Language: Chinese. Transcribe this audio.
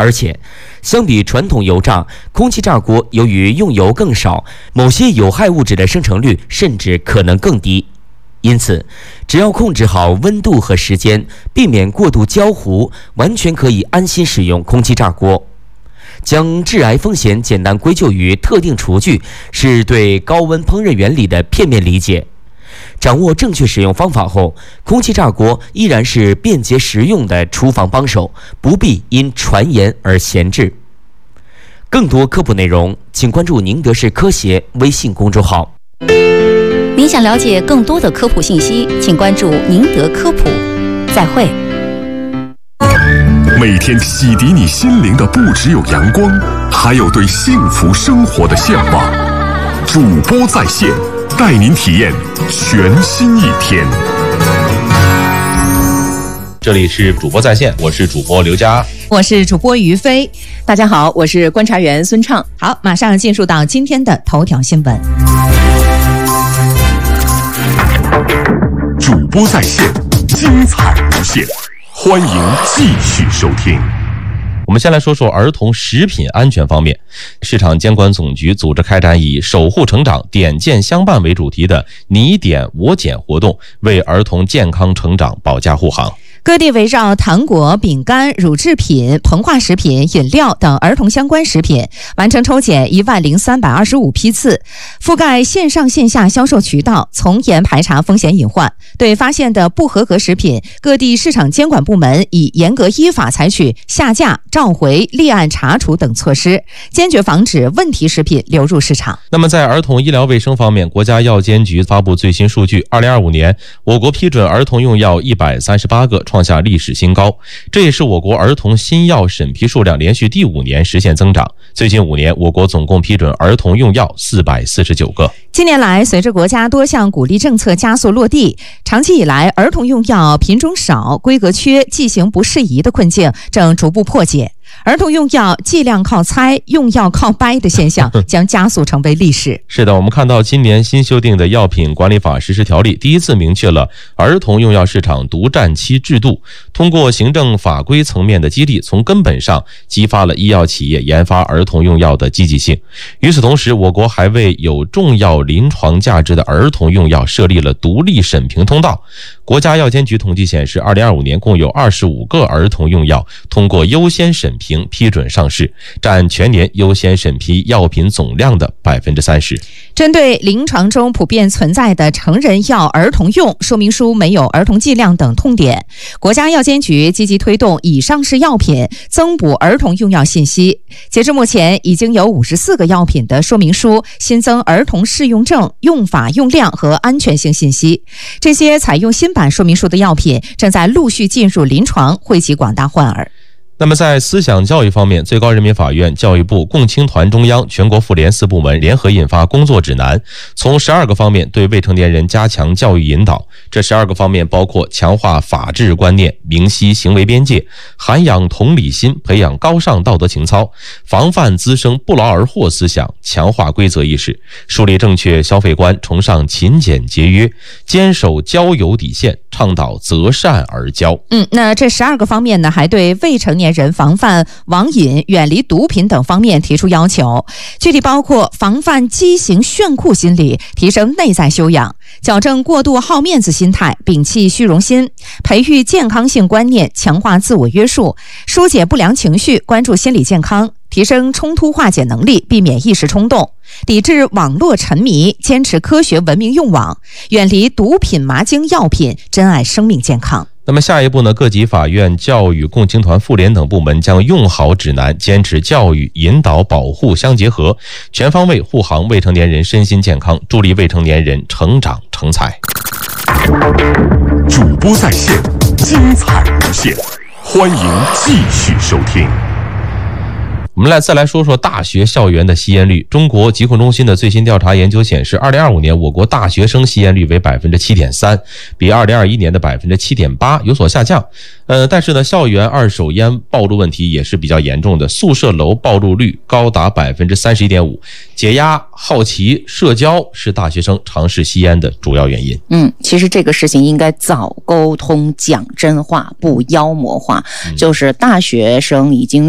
而且，相比传统油炸，空气炸锅由于用油更少，某些有害物质的生成率甚至可能更低。因此，只要控制好温度和时间，避免过度焦糊，完全可以安心使用空气炸锅。将致癌风险简单归咎于特定厨具，是对高温烹饪原理的片面理解。掌握正确使用方法后，空气炸锅依然是便捷实用的厨房帮手，不必因传言而闲置。更多科普内容，请关注宁德士科协微信公众号。 您想了解更多的科普信息，请关注宁德科普。再会。 每天洗涤你心灵的不只有阳光，还有对幸福生活的向往。主播在线，带您体验全新一天。 这里是主播在线，我是主播刘佳， 我是主播于飞。大家好，我是观察员孙畅。好，马上进入到今天的头条新闻。 主播在线，精彩无限，欢迎继续收听。 我们先来说说儿童食品安全方面。市场监管总局组织开展以守护成长，点健相伴为主题的你点我减活动，为儿童健康成长保驾护航。 各地围绕糖果、饼干、乳制品、膨化食品、饮料等儿童相关食品，完成抽检10325批次，覆盖线上线下销售渠道，从严排查风险隐患。对发现的不合格食品，各地市场监管部门已严格依法采取下架、召回、立案查处等措施，坚决防止问题食品流入市场。 那么在儿童医疗卫生方面，国家药监局发布最新数据，2025年我国批准儿童用药138个，创下历史新高。这也是我国儿童新药审批数量连续第5年实现增长。最近5年，我国总共批准儿童用药449个。 近年来，随着国家多项鼓励政策加速落地，长期以来儿童用药品种少、规格缺、剂型不适宜的困境正逐步破解。儿童用药剂量靠猜，用药靠掰的现象将加速成为历史。 是的，我们看到今年新修订的药品管理法实施条例第一次明确了儿童用药市场独占期制度，通过行政法规层面的激励，从根本上激发了医药企业研发儿童用药的积极性。与此同时，我国还为有重要临床价值的儿童用药设立了独立审评通道。国家药监局统计显示，2025年共有25个儿童用药通过优先审评批准上市，占全年优先审批药品总量的30%。 针对临床中普遍存在的成人药儿童用说明书没有儿童剂量等痛点，国家药监局积极推动已上市药品增补儿童用药信息。截至目前，已经有54个药品的说明书新增儿童适用症、用法用量和安全性信息。这些采用新版说明书的药品正在陆续进入临床，惠及广大患儿。 那么在思想教育方面，最高人民法院、教育部、共青团中央、全国妇联4部门联合印发工作指南，从12个方面对未成年人加强教育引导。这12个方面包括强化法治观念，明晰行为边界，涵养同理心，培养高尚道德情操，防范滋生不劳而获思想，强化规则意识，树立正确消费观，崇尚勤俭节约，坚守交友底线，倡导择善而交。 那这12个方面呢，还对未成年人防范网瘾、远离毒品等方面提出要求，具体包括防范畸形炫酷心理，提升内在修养，矫正过度好面子心态，摒弃虚荣心，培育健康性观念，强化自我约束，疏解不良情绪，关注心理健康，提升冲突化解能力，避免一时冲动，抵制网络沉迷，坚持科学文明用网，远离毒品、麻精、药品，珍爱生命健康。 那么下一步呢，各级法院、教育、共青团、妇联等部门将用好指南，坚持教育、引导、保护相结合，全方位护航未成年人身心健康，助力未成年人成长成才。 主播在线，精彩无限，欢迎继续收听。 我们再来说说大学校园的吸烟率。中国疾控中心的最新调查研究显示，2025年我国大学生吸烟率为 7.3%， 比2021年的 7.8% 有所下降。但是呢，校园二手烟暴露问题也是比较严重的，宿舍楼暴露率高达 31.5%。解压、好奇、社交是大学生尝试吸烟的主要原因。 其实这个事情应该早沟通，讲真话，不妖魔化。就是大学生已经